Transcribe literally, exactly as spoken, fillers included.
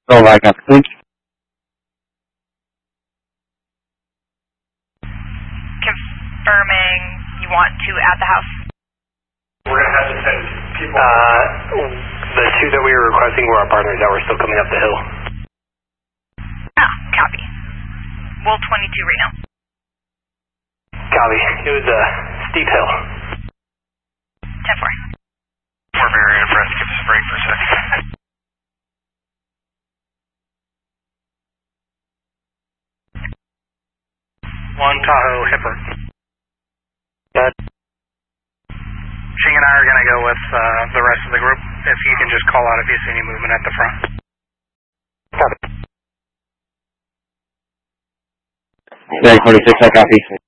Oh, I got the Confirming you want to add the house. We're going to have to send people. Uh, the two that we were requesting were our partners that were still coming up the hill. Ah, copy. Will twenty-two right now. Copy. It was a steep hill. ten four. We're very impressed. Give us a break for a second. One Tahoe Hipper. Good. Ching and I are going to go with uh, the rest of the group. If you can just call out if you see any movement at the front. Copy. forty-six, I copy.